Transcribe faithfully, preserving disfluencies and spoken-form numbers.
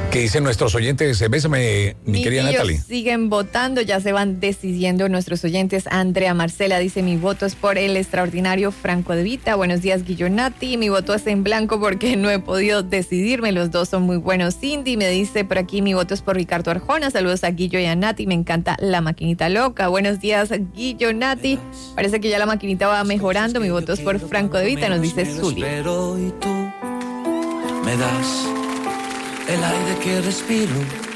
¿Qué dicen nuestros oyentes? Bésame, mi, mi querida Natalie. Siguen votando, ya se van decidiendo nuestros oyentes. Andrea Marcela dice, mi voto es por el extraordinario Franco De Vita. Buenos días, Guillo Nati. Mi voto es en blanco porque no he podido decidirme. Los dos son muy buenos. Cindy me dice por aquí, mi voto es por Ricardo Arjona. Saludos a Guillo y a Nati. Me encanta La Maquinita Loca. Buenos días, Guillo, Nati. Parece que ya la maquinita va mejorando. Mi voto es por Franco De Vita, nos dice Zuli. Me das el aire que respiro